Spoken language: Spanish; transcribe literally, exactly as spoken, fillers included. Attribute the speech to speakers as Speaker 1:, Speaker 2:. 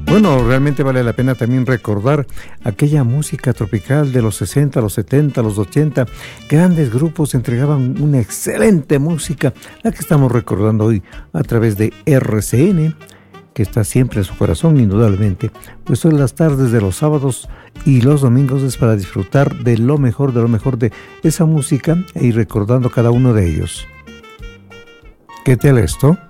Speaker 1: Bueno, realmente vale la pena también recordar aquella música tropical de los sesenta, los setenta, los ochenta. Grandes grupos entregaban una excelente música, la que estamos recordando hoy a través de R C N, que está siempre en su corazón, indudablemente. Pues son las tardes de los sábados y los domingos es para disfrutar de lo mejor, de lo mejor de esa música e ir recordando cada uno de ellos. ¿Qué tal esto?